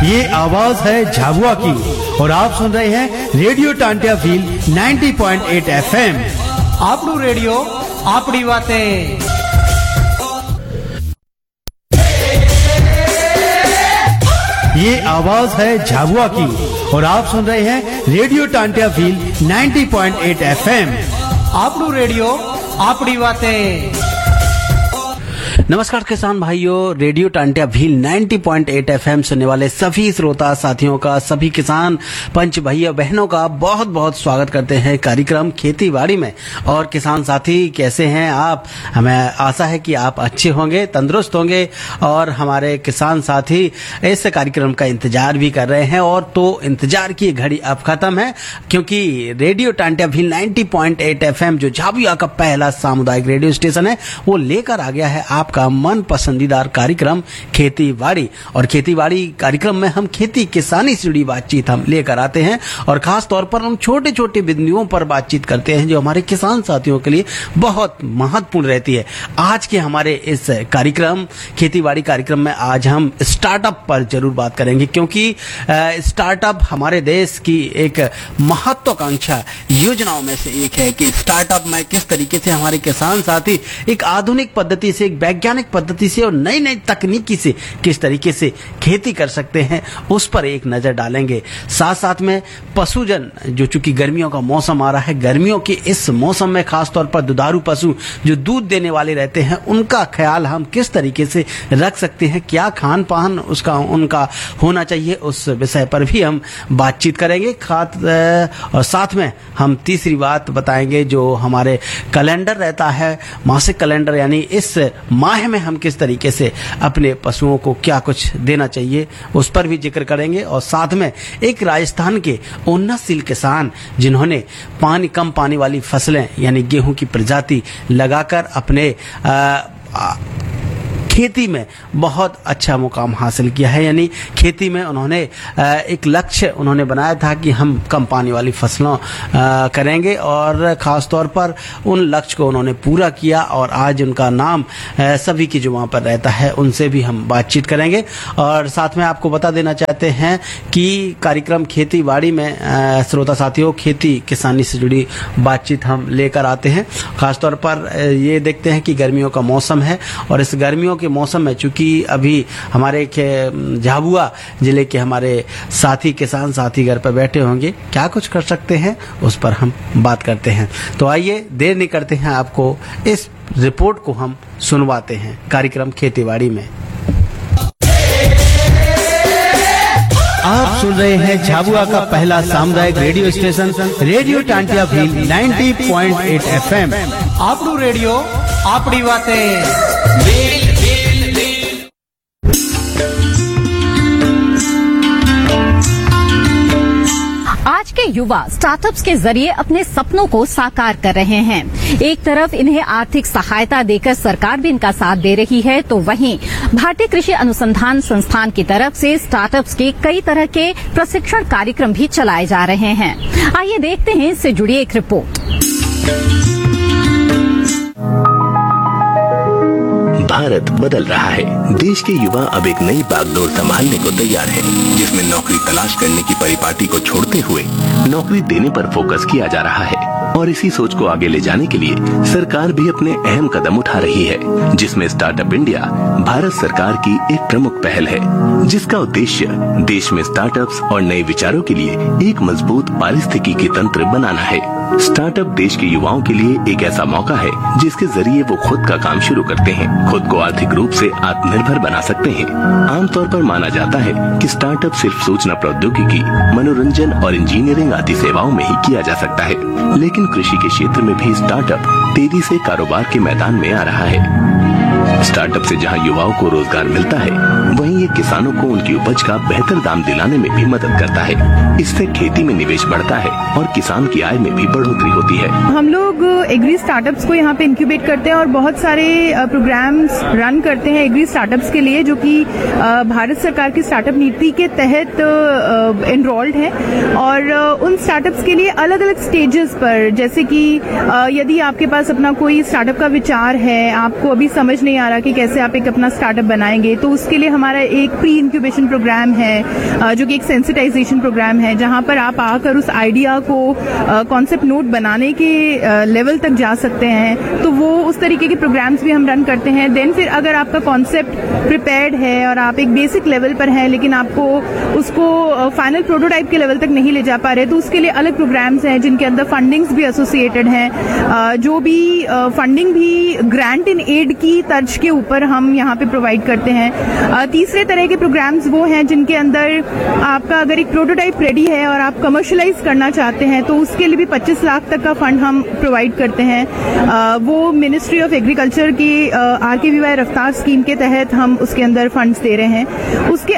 ये आवाज है झाबुआ की और आप सुन रहे हैं radio Tantia feel 90.8 FM। आपनू radio आपड़ी बातें। ये आवाज है झाबुआ की और आप सुन रहे हैं radio Tantia feel 90.8 FM। आपनू radio आपड़ी बातें। नमस्कार किसान भाइयों, रेडियो टांटिया भील 90.8 FM सुनने वाले सभी श्रोता साथियों का, सभी किसान पंच भैया बहनों का बहुत बहुत स्वागत करते हैं कार्यक्रम खेती बाड़ी में। और किसान साथी कैसे हैं आप? हमें आशा है कि आप अच्छे होंगे, तंदुरुस्त होंगे और हमारे किसान साथी इस कार्यक्रम का इंतजार भी कर रहे हैं। और तो इंतजार की घड़ी अब खत्म है, क्योंकि रेडियो टांटिया भील 90.8 FM जो झाबुआ का पहला सामुदायिक रेडियो स्टेशन है, वो लेकर आ गया है आपका मन पसंदीदार कार्यक्रम खेती बाड़ी। और खेती बाड़ी कार्यक्रम में हम खेती किसानी से जुड़ी बातचीत हम लेकर आते हैं और खास तौर पर हम छोटे छोटे बिंदुओं पर बातचीत करते हैं जो हमारे किसान साथियों के लिए बहुत महत्वपूर्ण रहती है। आज के हमारे इस कार्यक्रम खेती बाड़ी कार्यक्रम में आज हम स्टार्टअप पर जरूर बात करेंगे, क्योंकि स्टार्टअप हमारे देश की एक महत्वाकांक्षा योजनाओं में से एक है कि स्टार्टअप में किस तरीके से हमारे किसान साथी एक आधुनिक पद्धति से, एक वैज्ञानिक पद्धति से और नई नई तकनीकी से किस तरीके से खेती कर सकते हैं, उस पर एक नजर डालेंगे। साथ साथ में पशुजन, जो चूंकि गर्मियों का मौसम आ रहा है, गर्मियों के इस मौसम में खास तौर पर दुधारू पशु जो दूध देने वाले रहते हैं, उनका ख्याल हम किस तरीके से रख सकते हैं, क्या खान पान उसका उनका होना चाहिए, उस विषय पर भी हम बातचीत करेंगे। और साथ में हम तीसरी बात बताएंगे, जो हमारे कैलेंडर रहता है, मासिक कैलेंडर, यानी इस माह में हम किस तरीके से अपने पशुओं को क्या कुछ देना चाहिए, उस पर भी जिक्र करेंगे। और साथ में एक राजस्थान के उन्नतशील किसान जिन्होंने कम पानी वाली फसलें यानी गेहूं की प्रजाति लगाकर अपने खेती में बहुत अच्छा मुकाम हासिल किया है। यानी खेती में उन्होंने एक लक्ष्य उन्होंने बनाया था कि हम कम पानी वाली फसलों करेंगे और खास तौर पर उन लक्ष्य को उन्होंने पूरा किया और आज उनका नाम सभी की जुबान पर रहता है। उनसे भी हम बातचीत करेंगे। और साथ में आपको बता देना चाहते हैं कि कार्यक्रम खेती बाड़ी में श्रोता साथियों खेती किसानी से जुड़ी बातचीत हम लेकर आते हैं। खासतौर पर ये देखते हैं कि गर्मियों का मौसम है और इस गर्मियों के मौसम में चूंकि अभी हमारे झाबुआ जिले के हमारे साथी किसान साथी घर पर बैठे होंगे, क्या कुछ कर सकते हैं उस पर हम बात करते हैं। तो आइए देर नहीं करते हैं, आपको इस रिपोर्ट को हम सुनवाते हैं कार्यक्रम खेतीबाड़ी में। आप सुन रहे हैं झाबुआ का पहला सामुदायिक radio station radio Tantia Bhil 90.8 FM। आपनू radio आपड़ी बातें। आज के युवा स्टार्टअप्स के जरिए अपने सपनों को साकार कर रहे हैं। एक तरफ इन्हें आर्थिक सहायता देकर सरकार भी इनका साथ दे रही है, तो वहीं भारतीय कृषि अनुसंधान संस्थान की तरफ से स्टार्टअप्स के कई तरह के प्रशिक्षण कार्यक्रम भी चलाए जा रहे हैं। आइए देखते हैं इससे जुड़ी एक रिपोर्ट। भारत बदल रहा है। देश के युवा अब एक नई बागडोर संभालने को तैयार है, जिसमें नौकरी तलाश करने की परिपाटी को छोड़ते हुए नौकरी देने पर फोकस किया जा रहा है। और इसी सोच को आगे ले जाने के लिए सरकार भी अपने अहम कदम उठा रही है, जिसमें स्टार्टअप इंडिया भारत सरकार की एक प्रमुख पहल है, जिसका उद्देश्य देश में स्टार्टअप्स और नए विचारों के लिए एक मजबूत पारिस्थितिकी तंत्र बनाना है। स्टार्टअप देश के युवाओं के लिए एक ऐसा मौका है जिसके जरिए वो खुद का काम शुरू करते हैं, खुद को आर्थिक रूप से आत्मनिर्भर बना सकते हैं। आमतौर पर माना जाता है कि स्टार्टअप सिर्फ सूचना प्रौद्योगिकी, मनोरंजन और इंजीनियरिंग आदि सेवाओं में ही किया जा सकता है, लेकिन कृषि के क्षेत्र में भी स्टार्टअप तेजी से कारोबार के मैदान में आ रहा है। स्टार्टअप से जहां युवाओं को रोजगार मिलता है, वहीं ये किसानों को उनकी उपज का बेहतर दाम दिलाने में भी मदद करता है। इससे खेती में निवेश बढ़ता है और किसान की आय में भी बढ़ोतरी होती है। हम लोग एग्री स्टार्टअप्स को यहाँ पे इंक्यूबेट करते हैं और बहुत सारे प्रोग्राम्स रन करते हैं एग्री स्टार्टअप्स के लिए, जो कि भारत सरकार की स्टार्टअप नीति के तहत एनरोल्ड है। और उन स्टार्टअप्स के लिए अलग अलग स्टेजेस पर, जैसे कि यदि आपके पास अपना कोई स्टार्टअप का विचार है, आपको अभी समझ नहीं आ रहा कि कैसे आप एक अपना स्टार्टअप बनाएंगे, तो उसके लिए हमारा एक प्री प्री इंक्यूबेशन प्रोग्राम है, जो कि एक सेंसिटाइजेशन प्रोग्राम है, जहां पर आप आकर उस आइडिया को कॉन्सेप्ट नोट बनाने के लेवल तक जा सकते हैं। तो वो उस तरीके के प्रोग्राम्स भी हम रन करते हैं। देन फिर अगर आपका कॉन्सेप्ट प्रिपेयर्ड है और आप एक बेसिक लेवल पर हैं, लेकिन आपको उसको फाइनल प्रोटोटाइप के लेवल तक नहीं ले जा पा रहे, तो उसके लिए अलग प्रोग्राम्स हैं जिनके अंदर फंडिंग्स भी एसोसिएटेड हैं। जो भी फंडिंग भी ग्रांट इन एड की तर्ज के ऊपर हम यहाँ पे प्रोवाइड करते हैं। तीसरे तरह के प्रोग्राम्स वो हैं जिनके अंदर आपका अगर एक प्रोटोटाइप रेडी है और आप कमर्शलाइज करना चाहते हैं, तो उसके लिए भी 25 लाख तक का फंड हम प्रोवाइड करते हैं। वो मिनिस्ट्री ऑफ एग्रीकल्चर की RKVY रफ्तार स्कीम के तहत हम उसके अंदर फंड्स दे रहे हैं। उसके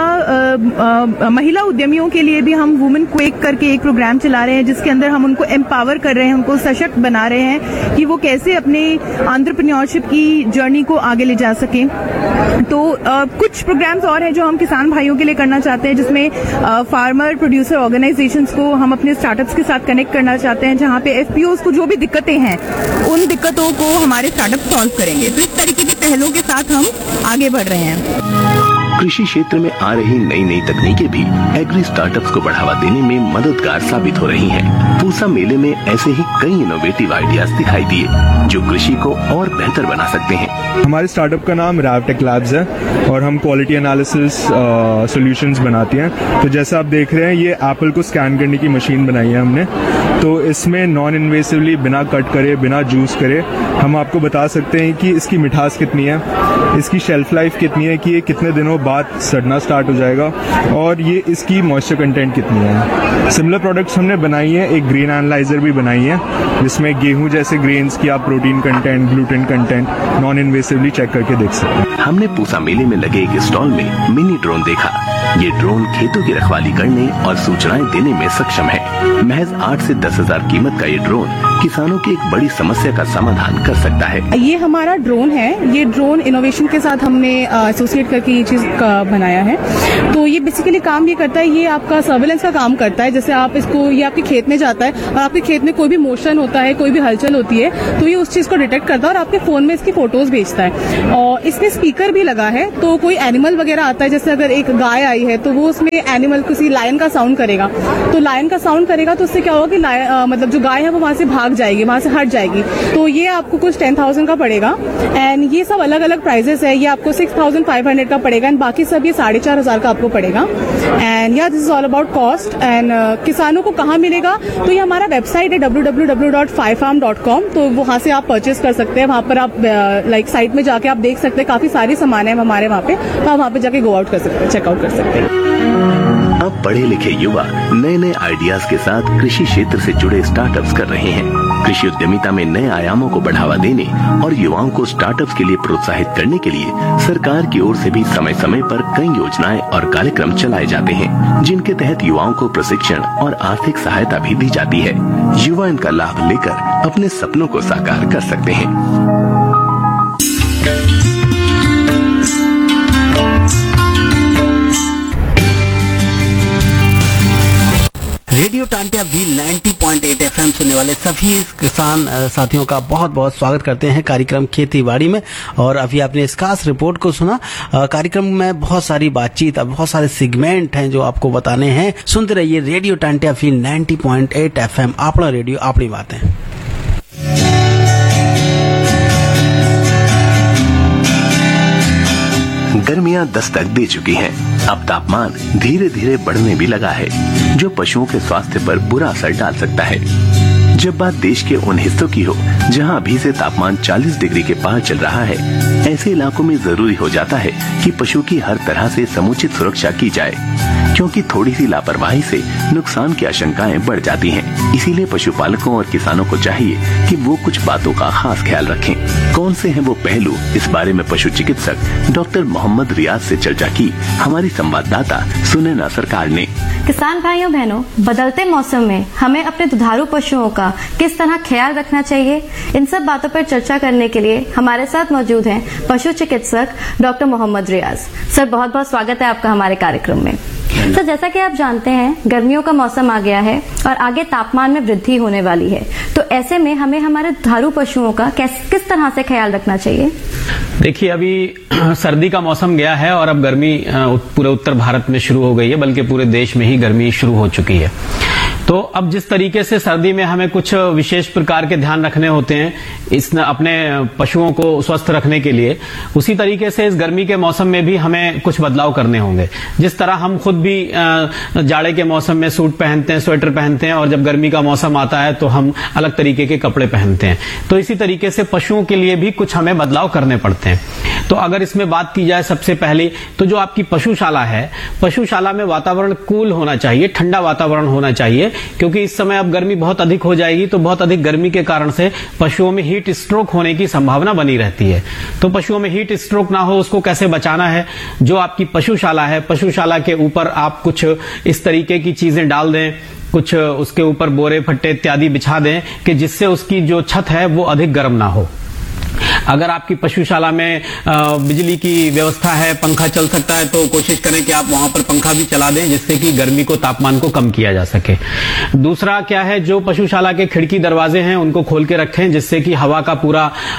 अलावा महिला उद्यमियों के लिए भी हम वुमेन क्वेक करके एक प्रोग्राम चला रहे हैं, जिसके अंदर हम उनको एम्पावर कर रहे हैं, उनको सशक्त बना रहे हैं कि वो कैसे अपने एंटरप्रेन्योरशिप की जर्नी को आगे ले जा सकें। तो कुछ प्रोग्राम्स और हैं जो हम किसान भाइयों के लिए करना चाहते हैं, जिसमें फार्मर प्रोड्यूसर ऑर्गेनाइजेशंस को हम अपने स्टार्टअप्स के साथ कनेक्ट करना चाहते हैं, जहां पे FPOs को जो भी दिक्कतें हैं उन दिक्कतों को हमारे स्टार्टअप सॉल्व करेंगे। तो इस तरीके के पहलों के साथ हम आगे बढ़ रहे हैं। कृषि क्षेत्र में आ रही नई नई तकनीकें भी एग्री स्टार्टअप्स को बढ़ावा देने में मददगार साबित हो रही हैं। पूसा मेले में ऐसे ही कई इनोवेटिव आइडियाज दिखाई दिए जो कृषि को और बेहतर बना सकते हैं। हमारे स्टार्टअप का नाम रैवटेक लैब्स है और हम क्वालिटी एनालिसिस सॉल्यूशंस बनाती हैं। तो जैसा आप देख रहे हैं, ये एप्पल को स्कैन करने की मशीन बनाई है हमने। तो इसमें नॉन इन्वेसिवली, बिना कट करे, बिना जूस करे, हम आपको बता सकते हैं कि इसकी मिठास कितनी है, इसकी शेल्फ लाइफ कितनी है, कि ये कितने दिनों बाद सड़ना स्टार्ट हो जाएगा, और ये इसकी मॉइस्चर कंटेंट कितनी है। सिमिलर प्रोडक्ट्स हमने बनाई है। एक ग्रेन एनालाइजर भी बनाई है, जिसमें गेहूं जैसे ग्रेन्स की आप protein content, gluten content non इन्वेसिवली check करके देख सकते हैं। हमने पूसा मेले में लगे एक स्टॉल में मिनी ड्रोन देखा। ये ड्रोन खेतों की रखवाली करने और सूचनाएं देने में सक्षम है। महज 8 से 10 हजार कीमत का ये ड्रोन किसानों की एक बड़ी समस्या का समाधान कर सकता है। ये हमारा ड्रोन है। ये ड्रोन इनोवेशन के साथ हमने एसोसिएट करके ये चीज बनाया है। तो ये बेसिकली काम ये करता है, ये आपका सर्वेलेंस का काम करता है। जैसे आप इसको, ये आपके खेत में जाता है और आपके खेत में कोई भी मोशन होता है, कोई भी हलचल होती है, तो ये उस चीज को डिटेक्ट करता है और आपके फोन में इसकी फोटोज भेजता है। और इसमें स्पीकर भी लगा है, तो कोई एनिमल वगैरह आता है, जैसे अगर एक गाय आई है तो वो उसमें एनिमल किसी लायन का साउंड करेगा, तो लायन का साउंड करेगा तो उससे क्या होगा कि मतलब जो गाय है वो वहां से भाग जाएगी, वहां से हट जाएगी। तो ये आपको कुछ 10,000 का पड़ेगा। एंड ये सब अलग अलग प्राइजेस है। ये आपको 6,500 का पड़ेगा एंड बाकी सब ये 4,500 का आपको पड़ेगा। And this is all about cost. And किसानों को कहाँ मिलेगा, तो ये हमारा वेबसाइट है www.5farm.com। तो वहां से आप परचेज कर सकते हैं। वहां पर आप लाइक साइट में जाके आप देख सकते हैं, काफी सारी सामान है हमारे वहां पे, तो आप वहां पे जाके गो आउट कर सकते हैं, चेकआउट कर सकते हैं। अब पढ़े लिखे युवा नए नए आइडियाज के साथ कृषि क्षेत्र से जुड़े स्टार्टअप्स कर रहे हैं। कृषि उद्यमिता में नए आयामों को बढ़ावा देने और युवाओं को स्टार्टअप्स के लिए प्रोत्साहित करने के लिए सरकार की ओर से भी समय समय पर कई योजनाएं और कार्यक्रम चलाए जाते हैं, जिनके तहत युवाओं को प्रशिक्षण और आर्थिक सहायता भी दी जाती है। युवा इनका लाभ लेकर अपने सपनों को साकार कर सकते हैं। रेडियो टांटिया व्हील 90.8 FM सुनने वाले सभी किसान साथियों का बहुत बहुत स्वागत करते हैं कार्यक्रम खेती बाड़ी में। और अभी आपने इस खास रिपोर्ट को सुना। कार्यक्रम में बहुत सारी बातचीत, बहुत सारे सेगमेंट हैं जो आपको बताने हैं। सुनते रहिए रेडियो टांटिया व्हील 90.8 FM, अपना रेडियो अपनी बातें। गर्मियां दस्तक दे चुकी हैं। अब तापमान धीरे धीरे बढ़ने भी लगा है, जो पशुओं के स्वास्थ्य पर बुरा असर डाल सकता है। जब बात देश के उन हिस्सों की हो जहां अभी से तापमान 40 डिग्री के पार चल रहा है, ऐसे इलाकों में जरूरी हो जाता है कि पशु की हर तरह से समुचित सुरक्षा की जाए, क्योंकि थोड़ी सी लापरवाही से नुकसान की आशंकाएं बढ़ जाती हैं। इसीलिए पशुपालकों और किसानों को चाहिए कि वो कुछ बातों का खास ख्याल रखें। कौन से हैं वो पहलू, इस बारे में पशु चिकित्सक डॉक्टर मोहम्मद रियाज से चर्चा की हमारी संवाददाता सुनैना सरकार ने। किसान भाइयों बहनों, बदलते मौसम में हमें अपने दुधारू पशुओं का किस तरह ख्याल रखना चाहिए, इन सब बातों पर चर्चा करने के लिए हमारे साथ मौजूद हैं पशु चिकित्सक डॉक्टर मोहम्मद रियाज। सर, बहुत बहुत स्वागत है आपका हमारे कार्यक्रम में। सर, जैसा कि आप जानते हैं गर्मियों का मौसम आ गया है और आगे तापमान में वृद्धि होने वाली है, तो ऐसे में हमें हमारे दुधारू पशुओं का किस तरह से ख्याल रखना चाहिए? देखिए, अभी सर्दी का मौसम गया है और अब गर्मी पूरे उत्तर भारत में शुरू हो गई है, बल्कि पूरे देश में ही गर्मी शुरू हो चुकी है। तो अब जिस तरीके से सर्दी में हमें कुछ विशेष प्रकार के ध्यान रखने होते हैं अपने पशुओं को स्वस्थ रखने के लिए, उसी तरीके से इस गर्मी के मौसम में भी हमें कुछ बदलाव करने होंगे। जिस तरह हम खुद भी जाड़े के मौसम में सूट पहनते हैं, स्वेटर पहनते हैं, और जब गर्मी का मौसम आता है तो हम अलग तरीके के कपड़े पहनते हैं, तो इसी तरीके से पशुओं के लिए भी कुछ हमें बदलाव करने पड़ते हैं। तो अगर इसमें बात की जाए सबसे पहले, तो जो आपकी पशुशाला है, पशुशाला में वातावरण कूल होना चाहिए, ठंडा वातावरण होना चाहिए, क्योंकि इस समय अब गर्मी बहुत अधिक हो जाएगी, तो बहुत अधिक गर्मी के कारण से पशुओं में हीट स्ट्रोक होने की संभावना बनी रहती है। तो पशुओं में हीट स्ट्रोक ना हो, उसको कैसे बचाना है? जो आपकी पशुशाला है, पशुशाला के ऊपर आप कुछ इस तरीके की चीजें डाल दें, कुछ उसके ऊपर बोरे फट्टे इत्यादि बिछा दें कि जिससे उसकी जो छत है वो अधिक गर्म ना हो। अगर आपकी पशुशाला में बिजली की व्यवस्था है, पंखा चल सकता है, तो कोशिश करें कि आप वहां पर पंखा भी चला दें, जिससे कि गर्मी को, तापमान को कम किया जा सके। दूसरा क्या है, जो पशुशाला के खिड़की दरवाजे हैं उनको खोल के रखें, जिससे कि हवा का पूरा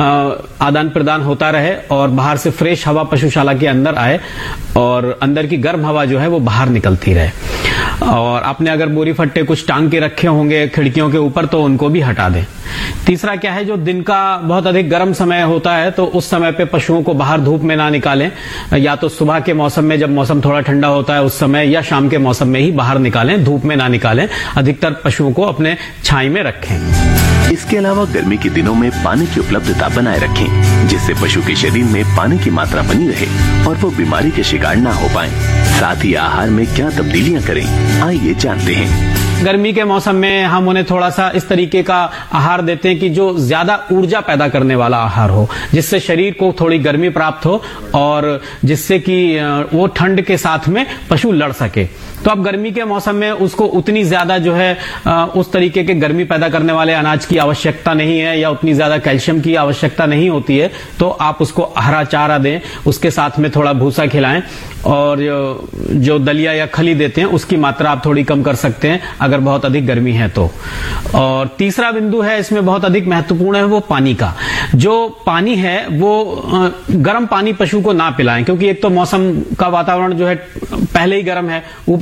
आदान प्रदान होता रहे और बाहर से फ्रेश हवा पशुशाला के अंदर आए और अंदर की गर्म हवा जो है वो बाहर निकलती रहे। और आपने अगर बोरी फट्टे कुछ टांग के रखे होंगे खिड़कियों के ऊपर, तो उनको भी हटा दें। तीसरा क्या है, जो दिन का बहुत अधिक गर्म समय होता है, तो उस समय पे पशुओं को बाहर धूप में ना निकालें, या तो सुबह के मौसम में जब मौसम थोड़ा ठंडा होता है उस समय, या शाम के मौसम में ही बाहर निकालें, धूप में ना निकालें। अधिकतर पशुओं को अपने छाई में रखें। इसके अलावा गर्मी के दिनों में पानी की उपलब्धता बनाए रखें, जिससे पशु के शरीर में पानी की मात्रा बनी रहे और वो बीमारी के शिकार ना हो पाए। साथ ही आहार में क्या तब्दीलियां करें, आइए जानते हैं। गर्मी के मौसम में हम उन्हें थोड़ा सा इस तरीके का आहार देते हैं कि जो ज्यादा ऊर्जा पैदा करने वाला आहार हो, जिससे शरीर को थोड़ी गर्मी प्राप्त हो और जिससे कि वो ठंड के साथ में पशु लड़ सके। तो अब गर्मी के मौसम में उसको उतनी ज्यादा जो है उस तरीके के गर्मी पैदा करने वाले अनाज की आवश्यकता नहीं है, या उतनी ज्यादा कैल्शियम की आवश्यकता नहीं होती है, तो आप उसको हरा चारा दें, उसके साथ में थोड़ा भूसा खिलाएं, और जो दलिया या खली देते हैं उसकी मात्रा आप थोड़ी कम कर सकते हैं अगर बहुत अधिक गर्मी है तो। और तीसरा बिंदु है, इसमें बहुत अधिक महत्वपूर्ण है, वो पानी का। जो पानी है वो गर्म पानी पशु को ना पिलाएं, क्योंकि एक तो मौसम का वातावरण जो है पहले ही गर्म है,